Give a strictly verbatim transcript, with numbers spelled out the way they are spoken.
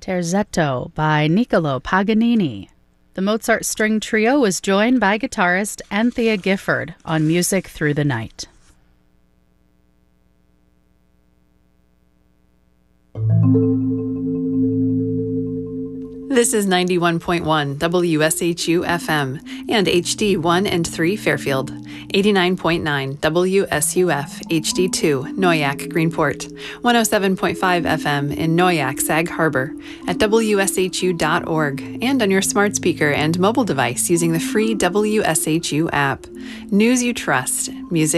Terzetto by Niccolò Paganini. The Mozart String Trio was joined by guitarist Anthea Gifford on Music Through the Night. This is ninety-one point one W S H U F M and H D one and three Fairfield, eighty-nine point nine W S U F H D two Noyac Greenport, one oh seven point five F M in Noyac Sag Harbor, at W S H U dot org, and on your smart speaker and mobile device using the free W S H U app. News you trust, music